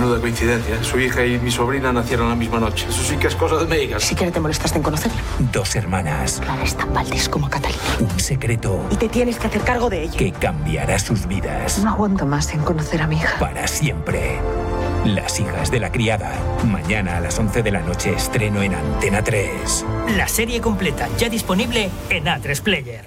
Menuda coincidencia. Su hija y mi sobrina nacieron la misma noche. Eso sí que es cosa de médicas. Si siquiera te molestaste en conocerla. 2 hermanas. Clara es tan Valdés como Catalina. Un secreto. Y te tienes que hacer cargo de ella. Que cambiará sus vidas. No aguanto más sin conocer a mi hija. Para siempre. Las hijas de la criada. Mañana a las 11 de la noche estreno en Antena 3. La serie completa ya disponible en A3 Player.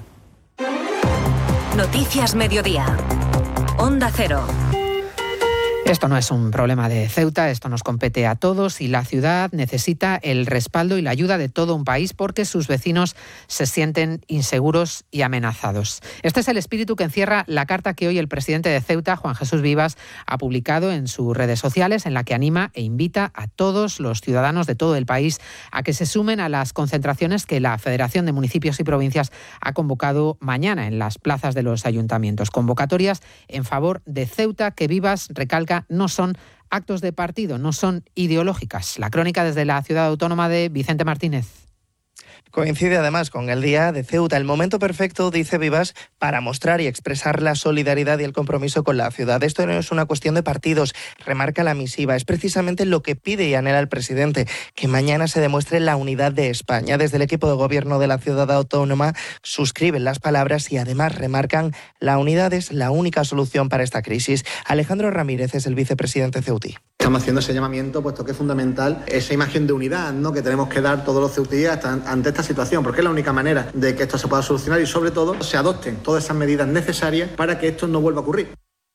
Noticias Mediodía. Onda Cero. Esto no es un problema de Ceuta, esto nos compete a todos y la ciudad necesita el respaldo y la ayuda de todo un país porque sus vecinos se sienten inseguros y amenazados. Este es el espíritu que encierra la carta que hoy el presidente de Ceuta, Juan Jesús Vivas, ha publicado en sus redes sociales, en la que anima e invita a todos los ciudadanos de todo el país a que se sumen a las concentraciones que la Federación de Municipios y Provincias ha convocado mañana en las plazas de los ayuntamientos. Convocatorias en favor de Ceuta que Vivas recalca no son actos de partido, no son ideológicas. La crónica desde la ciudad autónoma de Vicente Martínez. Coincide además con el Día de Ceuta, el momento perfecto, dice Vivas, para mostrar y expresar la solidaridad y el compromiso con la ciudad. Esto no es una cuestión de partidos, remarca la misiva. Es precisamente lo que pide y anhela el presidente, que mañana se demuestre la unidad de España. Desde el equipo de gobierno de la ciudad autónoma suscriben las palabras y además remarcan la unidad es la única solución para esta crisis. Alejandro Ramírez es el vicepresidente ceutí. Estamos haciendo ese llamamiento puesto que es fundamental esa imagen de unidad, ¿no?, que tenemos que dar todos los ceutíes ante esta situación, porque es la única manera de que esto se pueda solucionar y sobre todo se adopten todas esas medidas necesarias para que esto no vuelva a ocurrir.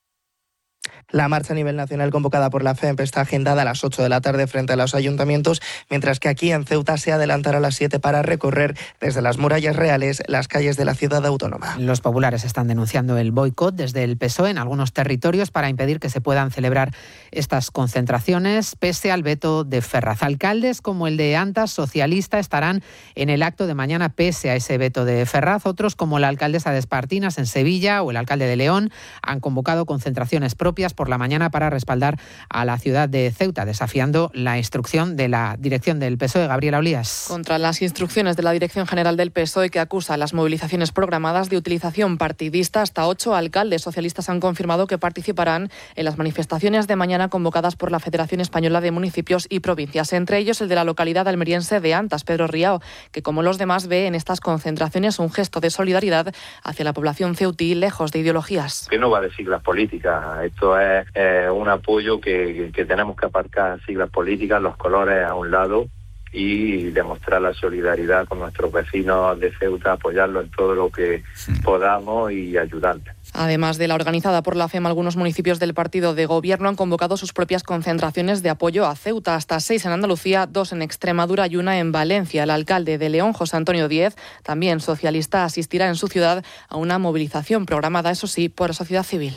La marcha a nivel nacional convocada por la FEMP está agendada a las 8 de la tarde frente a los ayuntamientos, mientras que aquí en Ceuta se adelantará a las 7 para recorrer desde las murallas reales las calles de la ciudad autónoma. Los populares están denunciando el boicot desde el PSOE en algunos territorios para impedir que se puedan celebrar estas concentraciones, pese al veto de Ferraz. Alcaldes como el de Antas, socialista, estarán en el acto de mañana pese a ese veto de Ferraz. Otros, como la alcaldesa de Espartinas en Sevilla o el alcalde de León, han convocado concentraciones propias por la mañana para respaldar a la ciudad de Ceuta, desafiando la instrucción de la dirección del PSOE, Gabriela Olías. Contra las instrucciones de la Dirección General del PSOE, que acusa las movilizaciones programadas de utilización partidista, hasta 8 alcaldes socialistas han confirmado que participarán en las manifestaciones de mañana convocadas por la Federación Española de Municipios y Provincias, entre ellos el de la localidad almeriense de Antas, Pedro Riao, que como los demás ve en estas concentraciones un gesto de solidaridad hacia la población ceutí, lejos de ideologías. Que no va de siglas políticas, esto es un apoyo que tenemos que aparcar siglas políticas, los colores a un lado y demostrar la solidaridad con nuestros vecinos de Ceuta, apoyarlos en todo lo que podamos y ayudarles. Además de la organizada por la FEM, algunos municipios del partido de gobierno han convocado sus propias concentraciones de apoyo a Ceuta, hasta 6 en Andalucía, 2 en Extremadura y 1 en Valencia. El alcalde de León, José Antonio Díez, también socialista, asistirá en su ciudad a una movilización programada, eso sí, por la sociedad civil.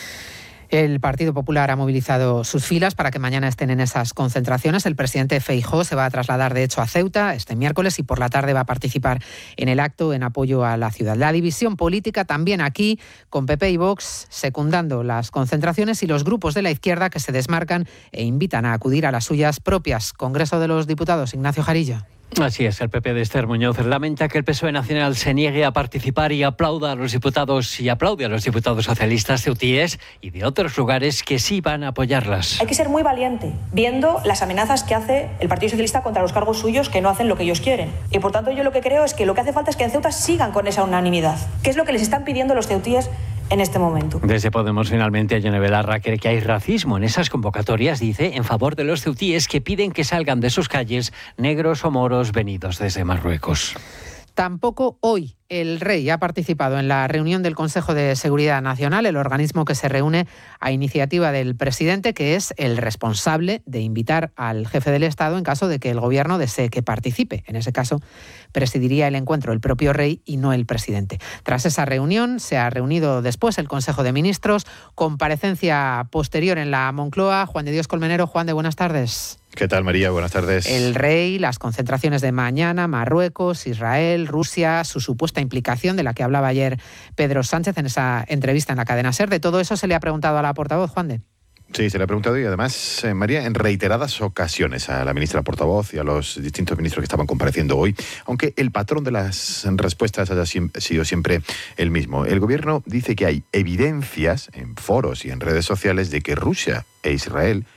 El Partido Popular ha movilizado sus filas para que mañana estén en esas concentraciones. El presidente Feijóo se va a trasladar, de hecho, a Ceuta este miércoles y por la tarde va a participar en el acto en apoyo a la ciudad. La división política también aquí, con PP y Vox secundando las concentraciones y los grupos de la izquierda que se desmarcan e invitan a acudir a las suyas propias. Congreso de los Diputados, Ignacio Jarilla. Así es, el PP de Esther Muñoz lamenta que el PSOE nacional se niegue a participar y aplaude a los diputados socialistas ceutíes y de otros lugares que sí van a apoyarlas. Hay que ser muy valiente, viendo las amenazas que hace el Partido Socialista contra los cargos suyos que no hacen lo que ellos quieren. Y por tanto yo lo que creo es que lo que hace falta es que en Ceuta sigan con esa unanimidad, que es lo que les están pidiendo los ceutíes en este momento. Desde Podemos, finalmente, Yone Belarra cree que hay racismo en esas convocatorias, dice, en favor de los ceutíes que piden que salgan de sus calles negros o moros venidos desde Marruecos. Tampoco hoy el rey ha participado en la reunión del Consejo de Seguridad Nacional, el organismo que se reúne a iniciativa del presidente, que es el responsable de invitar al jefe del Estado en caso de que el gobierno desee que participe. En ese caso, presidiría el encuentro el propio rey y no el presidente. Tras esa reunión, se ha reunido después el Consejo de Ministros, comparecencia posterior en la Moncloa. Juan de Dios Colmenero. Juan, de buenas tardes. ¿Qué tal, María? Buenas tardes. El rey, las concentraciones de mañana, Marruecos, Israel, Rusia, su supuesta implicación de la que hablaba ayer Pedro Sánchez en esa entrevista en la cadena SER. De todo eso se le ha preguntado a la portavoz, Juan de. Sí, se le ha preguntado y además, María, en reiteradas ocasiones a la ministra portavoz y a los distintos ministros que estaban compareciendo hoy, aunque el patrón de las respuestas haya sido siempre el mismo. El gobierno dice que hay evidencias en foros y en redes sociales de que Rusia e Israel